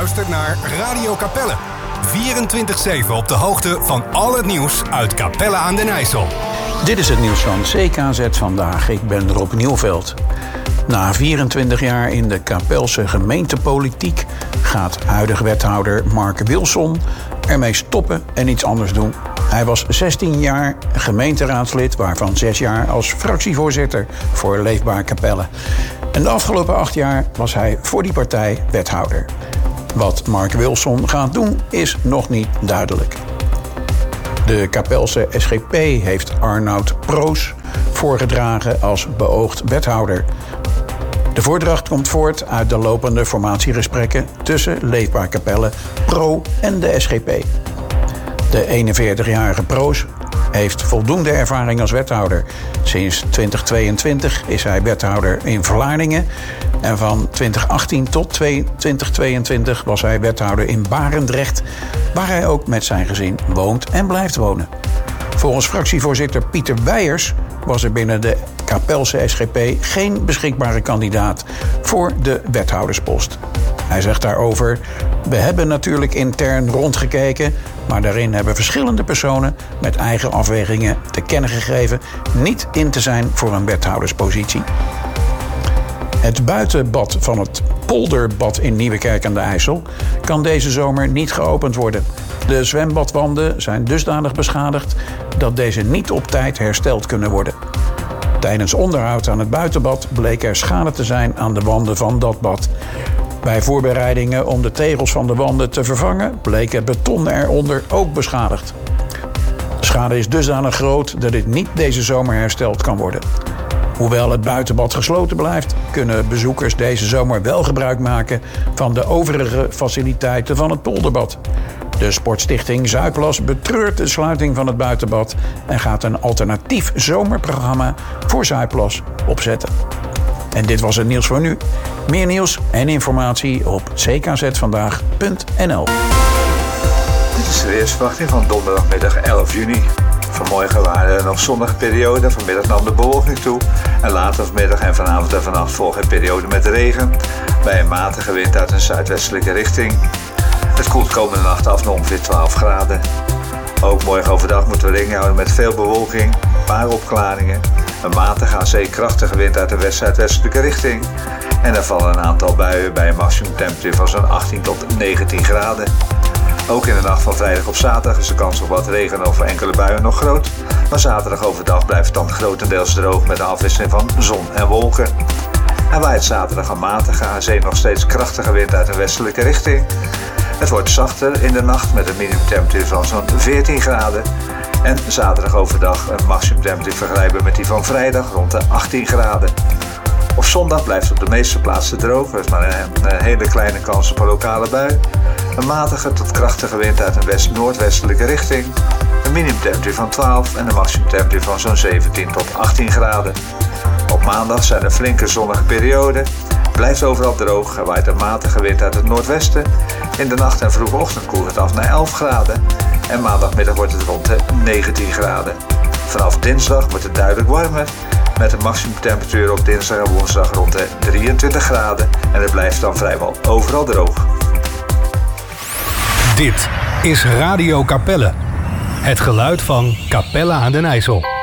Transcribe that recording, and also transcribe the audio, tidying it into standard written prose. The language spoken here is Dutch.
luistert naar Radio Capelle. 24/7 op de hoogte van al het nieuws uit Capelle aan den IJssel. Dit is het nieuws van CKZ vandaag. Ik ben Rob Nieuwveld. Na 24 jaar in de Capelse gemeentepolitiek gaat huidige wethouder Mark Wilson ermee stoppen en iets anders doen. Hij was 16 jaar gemeenteraadslid, waarvan 6 jaar als fractievoorzitter voor Leefbaar Capelle. En de afgelopen 8 jaar was hij voor die partij wethouder. Wat Mark Wilson gaat doen is nog niet duidelijk. De Capelse SGP heeft Arnoud Proos voorgedragen als beoogd wethouder. De voordracht komt voort uit de lopende formatiegesprekken tussen Leefbaar Capelle, Pro en de SGP. De 41-jarige Proos heeft voldoende ervaring als wethouder. Sinds 2022 is hij wethouder in Vlaardingen. En van 2018 tot 2022 was hij wethouder in Barendrecht, waar hij ook met zijn gezin woont en blijft wonen. Volgens fractievoorzitter Pieter Weijers was er binnen de Capelse SGP geen beschikbare kandidaat voor de wethouderspost. Hij zegt daarover: we hebben natuurlijk intern rondgekeken, maar daarin hebben verschillende personen met eigen afwegingen te kennen gegeven niet in te zijn voor een wethouderspositie. Het buitenbad van het Polderbad in Nieuwekerk aan de IJssel kan deze zomer niet geopend worden. De zwembadwanden zijn dusdanig beschadigd dat deze niet op tijd hersteld kunnen worden. Tijdens onderhoud aan het buitenbad bleek er schade te zijn aan de wanden van dat bad. Bij voorbereidingen om de tegels van de wanden te vervangen bleek het beton eronder ook beschadigd. De schade is dusdanig groot dat dit niet deze zomer hersteld kan worden. Hoewel het buitenbad gesloten blijft, kunnen bezoekers deze zomer wel gebruik maken van de overige faciliteiten van het polderbad. De Sportstichting Zuidplas betreurt de sluiting van het buitenbad en gaat een alternatief zomerprogramma voor Zuidplas opzetten. En dit was het nieuws voor nu. Meer nieuws en informatie op ckzvandaag.nl. Dit is de weersverwachting van donderdagmiddag 11 juni. Vanmorgen waren er nog zonnige perioden, vanmiddag nam de bewolking toe. En later vanmiddag en vanavond en vannacht volgen een periode met regen. Bij een matige wind uit een zuidwestelijke richting. Het koelt komende nacht af naar ongeveer 12 graden. Ook morgen overdag moeten we rekening houden met veel bewolking, een paar opklaringen. Een matige aan zee krachtige wind uit de west-zuidwestelijke richting. En er vallen een aantal buien bij een maximumtemperatuur van zo'n 18 tot 19 graden. Ook in de nacht van vrijdag op zaterdag is de kans op wat regen over enkele buien nog groot. Maar zaterdag overdag blijft het dan grotendeels droog met een afwisseling van zon en wolken. En waait zaterdag een matige aan zee nog steeds krachtige wind uit een westelijke richting. Het wordt zachter in de nacht met een minimumtemperatuur van zo'n 14 graden. En zaterdag overdag een maximumtemperatuur vergelijkbaar met die van vrijdag rond de 18 graden. Op zondag blijft het op de meeste plaatsen droog. Er is maar een hele kleine kans op een lokale bui. Een matige tot krachtige wind uit een west-noordwestelijke richting. Een minimumtemperatuur van 12 en een maximumtemperatuur van zo'n 17 tot 18 graden. Op maandag zijn er flinke zonnige perioden. Blijft overal droog, er waait een matige wind uit het noordwesten. In de nacht en vroege ochtend koelt het af naar 11 graden. En maandagmiddag wordt het rond de 19 graden. Vanaf dinsdag wordt het duidelijk warmer. Met een maximumtemperatuur op dinsdag en woensdag rond de 23 graden. En het blijft dan vrijwel overal droog. Dit is Radio Capelle. Het geluid van Capelle aan den IJssel.